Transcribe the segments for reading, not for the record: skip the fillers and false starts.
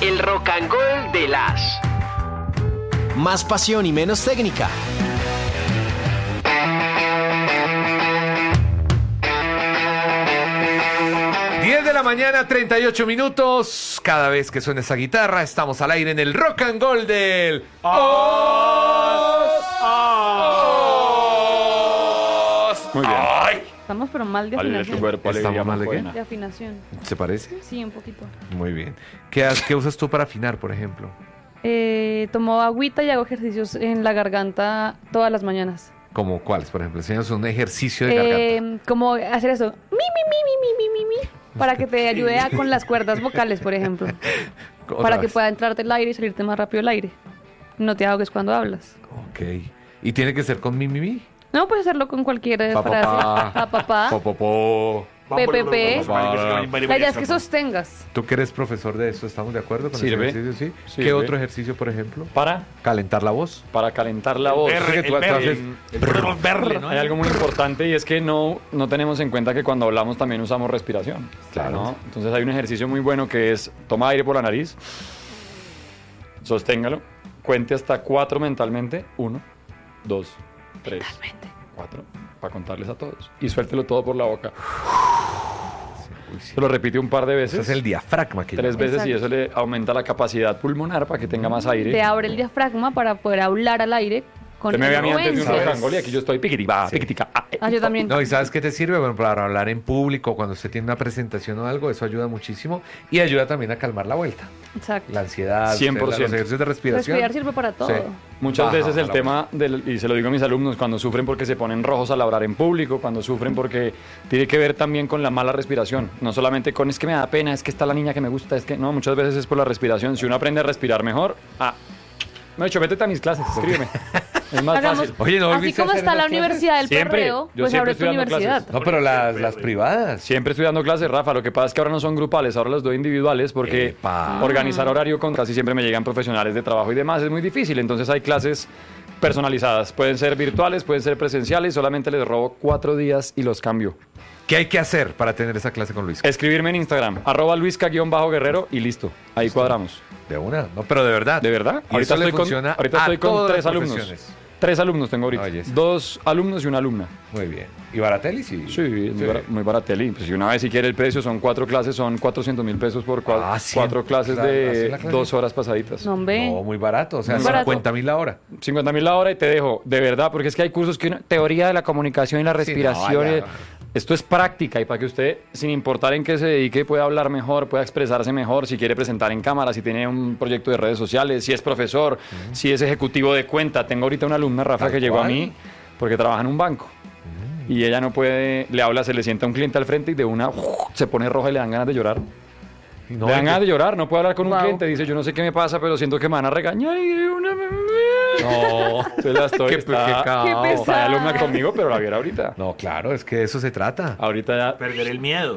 El Rock and Roll de las. Más pasión y menos técnica. De la mañana, 38 minutos. Cada vez que suena esa guitarra, estamos al aire en el Rock and Roll del Muy bien. Ay. Estamos pero mal de Vale, tu afinación. cuerpo, ¿Estamos alegría, mal de qué? buena. De afinación. ¿Se parece? Sí, un poquito. Muy bien. ¿Qué usas tú para afinar, por ejemplo? Tomo agüita y hago ejercicios en la garganta todas las mañanas. ¿Como cuáles, por ejemplo? Enséñanos un ejercicio de garganta. Como hacer eso. Para que te ayude con las cuerdas vocales, por ejemplo. Otra Para que vez. pueda entrarte el aire y salirte más rápido el aire. No te ahogues cuando hablas. Ok. ¿Y tiene que ser con mi? No, puedes hacerlo con cualquier frase. Papá. Popopó. PPP. La idea es que sostengas. Tú que eres profesor de eso, ¿estamos de acuerdo con Sirve. ese ejercicio? Sí. Sirve. ¿Qué otro ejercicio, por ejemplo? Para Calentar la voz. calentar la voz. Sé que tú haces- verle, ¿no? Hay algo muy importante y es que no tenemos en cuenta que cuando hablamos también usamos respiración. Claro. ¿no? Entonces hay un ejercicio muy bueno que es toma aire por la nariz, sosténgalo, cuente hasta 4 mentalmente, 1, 2, 3, 4, para contarles a todos. Y suéltelo todo por la boca. Se lo repite un par de veces. Ese es el diafragma que 3 veces y Exacto. eso le aumenta la capacidad pulmonar para que tenga más aire. Te abre el diafragma para poder hablar al aire con Te me ve a mí antes de un elocuencia. rock and roll y aquí yo estoy piquitica, Sí. piquitica. Ah, yo también. No, ¿y sabes qué te sirve? Bueno, para hablar en público, cuando usted tiene una presentación o algo, eso ayuda muchísimo y ayuda también a calmar la vuelta. Exacto. La ansiedad, 100%. los ejercicios de respiración. Respirar sirve para todo. Sí. Muchas Baja, veces el baja la tema, y se lo digo a mis alumnos, cuando sufren porque se ponen rojos al hablar en público, cuando sufren porque tiene que ver también con la mala respiración, no solamente con es que me da pena, es que está la niña que me gusta, es que no, muchas veces es por la respiración. Si uno aprende a respirar mejor, me he dicho, métete a mis clases, escríbeme. Es más Hagamos- fácil. Oye, ¿no Así volviste a como hacer está la las clases? Universidad del Siempre. Perreo, Yo pues siempre abre tu estoy dando universidad. clases. No, pero las privadas. Siempre estoy dando clases, Rafa. Lo que pasa es que ahora no son grupales, ahora los doy individuales porque Epa. organizar horario con casi siempre me llegan profesionales de trabajo y demás es muy difícil. Entonces hay clases personalizadas. Pueden ser virtuales, pueden ser presenciales. Solamente les robo 4 días y los cambio. ¿Qué hay que hacer para tener esa clase con Luis? Escribirme en Instagram, @luisca_guerrero y listo. Ahí cuadramos. De una. No, pero de verdad. ¿De verdad? Y eso le funciona ahorita a estoy con todas 3 las alumnos. profesiones. 3 alumnos tengo ahorita. Oye, sí. 2 alumnos y una alumna. Muy bien. ¿Y Baratelli? Sí. Sí, muy barateli. Pues si una vez si quiere el precio, son 4 clases, son 400.000 pesos por 4 clases Claro, así de la clase. 2 horas pasaditas. No, hombre. No, muy barato. O sea, Muy barato. 50.000 la hora. 50.000 la hora y te dejo, de verdad, porque es que hay cursos que teoría de la comunicación y la respiración. no, y- ya. esto es práctica y para que usted, sin importar en qué se dedique, pueda hablar mejor, pueda expresarse mejor, si quiere presentar en cámara, si tiene un proyecto de redes sociales, si es profesor, si es ejecutivo de cuenta. Tengo ahorita una alumna, Rafa, Tal que llegó a cual. mí porque trabaja en un banco. Y ella no puede, le habla, se le sienta un cliente al frente y de una se pone roja y le dan ganas de llorar. No, le dan ganas de llorar, no puede hablar con un Wow. cliente, dice, yo no sé qué me pasa, pero siento que me van a regañar y de una No. entonces la estoy, Qué está, caos. Qué está de pesada. alumna conmigo, pero la viera ahorita. No, claro, es que de eso se trata. Ahorita ya. Perder el miedo.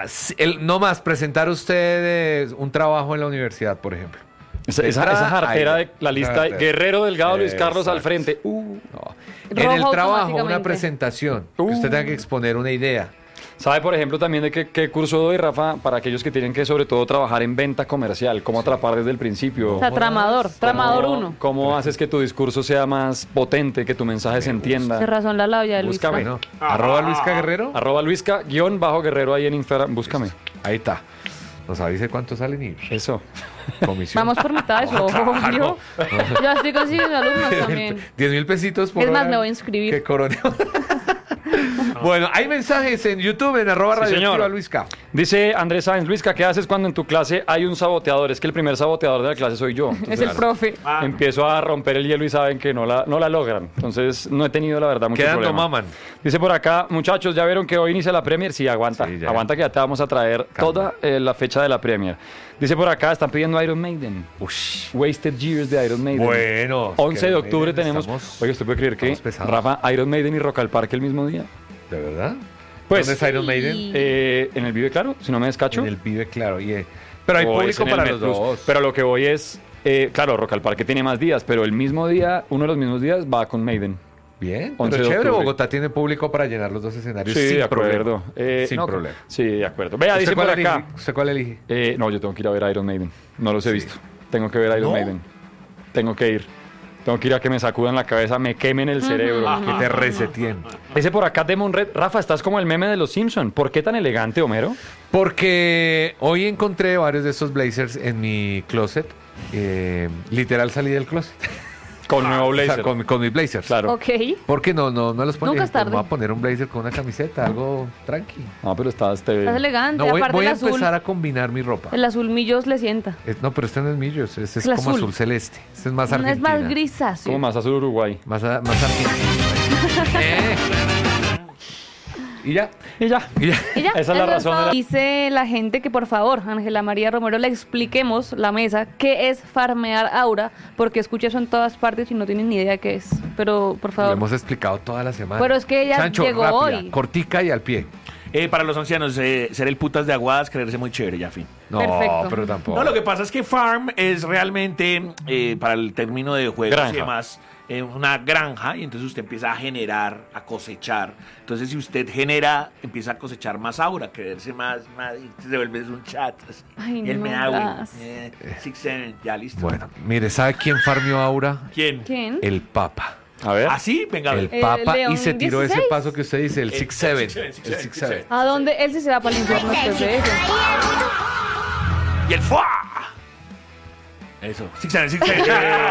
No más, presentar usted un trabajo en la universidad, por ejemplo. Esa jartera Ahí. de la lista, Jartera. Guerrero Delgado, Luis Carlos al Exacto. frente. No. En Rojo el trabajo, una automáticamente. presentación, que usted tenga que exponer una idea. ¿Sabe, por ejemplo, también de qué curso doy, Rafa? Para aquellos que tienen que, sobre todo, trabajar en venta comercial, cómo atrapar desde el principio. O sea, tramador ¿Cómo- 1. ¿Cómo haces que tu discurso sea más potente, que tu mensaje se entienda? De razón la labia de Luis. Búscame. Bueno, arroba Luisca Guerrero. @Luisca_Guerrero ahí en Instagram, búscame. Ahí está. Nos avise cuánto salen y Eso. comisión. Vamos por mitad de eso, obvio. Ya estoy consiguiendo alumnos también. 10.000 pesitos por Es más, hora me voy a inscribir. que coroneo. Bueno, hay mensajes en YouTube, en @ Sí, Radioactiva señor. Luisca. Dice Andrés Sáenz, Luisca, ¿qué haces cuando en tu clase hay un saboteador? Es que el primer saboteador de la clase soy yo. Es el profe. Empiezo a romper el hielo y saben que no la logran. Entonces no he tenido la verdad mucho Quedando problema. maman. Dice por acá, muchachos, ¿ya vieron que hoy inicia la Premier? Sí, aguanta. Sí, ya. Aguanta que ya te vamos a traer Calma. toda la fecha de la Premier. Dice por acá, están pidiendo Iron Maiden. Wasted Years de Iron Maiden. Bueno. 11 de que octubre Maiden, tenemos... estamos- Oye, ¿usted puede creer que estamos pesados. Rafa, Iron Maiden y Rock al Parque el mismo día? ¿De verdad? Pues, ¿Dónde es Iron Maiden? En el Vive Claro, si no me descacho. En el Vive, claro. Pero hay O es público en el para los Met Plus. dos. Pero lo que voy es, claro, Rock al Parque tiene más días, pero el mismo día, uno de los mismos días va con Maiden. Bien, 11 pero de chévere, octubre. Bogotá tiene público para llenar los dos escenarios Sí, sin de acuerdo. problema. Sin problema. Sí, de acuerdo. Vea, dice por cuál acá. elige? ¿Usted cuál elige? No, yo tengo que ir a ver Iron Maiden. No los he visto. Tengo que ver Iron Maiden. Tengo que ir. Tengo que ir a que me sacudan la cabeza, me quemen el cerebro. Que te reseteen. Ese por acá, Demon Red. Rafa, estás como el meme de los Simpson. ¿Por qué tan elegante, Homero? Porque hoy encontré varios de estos blazers en mi closet. Literal salí del closet. Con nuevo O sea, blazer. con mis blazers. Claro. Ok. Porque no los ponía. Nunca es tarde. Me voy a poner un blazer con una camiseta, algo tranqui. No, pero estás... Estás elegante. No, voy Aparte a el azul. empezar a combinar mi ropa. El azul millos le sienta. No, pero este no es millos, este es El como azul. azul celeste. Este es más Es argentina. más grisáceo. Como más azul Uruguay. Más argentina. Y ya. Y ya. Y ya. Y ya, Esa es la eso razón de todo. la- Dice la gente que por favor, Ángela María Romero, le expliquemos la mesa qué es farmear aura, porque escucha eso en todas partes y no tienen ni idea qué es. Pero, por Lo favor. hemos explicado toda la semana. Pero es que ella Sancho, llegó rápida, hoy. cortica y al pie. Para los ancianos, ser el putas de aguadas, creerse muy chévere, ya fin. No, Perfecto. pero tampoco. No, lo que pasa es que farm es realmente, para el término de juegos Granja. y demás, una granja, y entonces usted empieza a generar, a cosechar. Entonces, si usted genera, empieza a cosechar más aura, creerse más y se vuelve un chat. Así. Ay, y él no me hago. más. 6, 7, ya listo. Bueno, mire, ¿sabe quién farmeó Aura? ¿Quién? ¿Quién? El Papa. A ver. ¿Ah, sí? Venga, a ver. El Papa León y se tiró 16. ese paso que usted dice, el 6-7. 6-7, El 6-7. ¿A dónde? Él sí se va para el infierno después de eso. Y el ¡fua! Eso. 6, 7, 6, 7.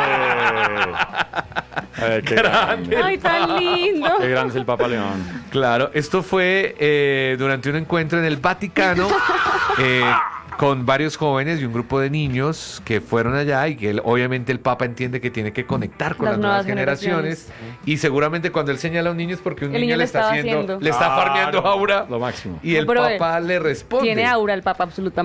Qué grande. Ay, tan lindo. Qué grande es el Papa León. Claro, esto fue durante un encuentro en el Vaticano con varios jóvenes y un grupo de niños que fueron allá y que obviamente el Papa entiende que tiene que conectar con Las las nuevas nuevas generaciones y seguramente cuando él señala a un niño es porque un El niño niño le le está estaba haciendo, haciendo. le está Claro. farmeando aura Lo máximo. y el No, pero Papa le responde. Tiene aura el Papa, absolutamente.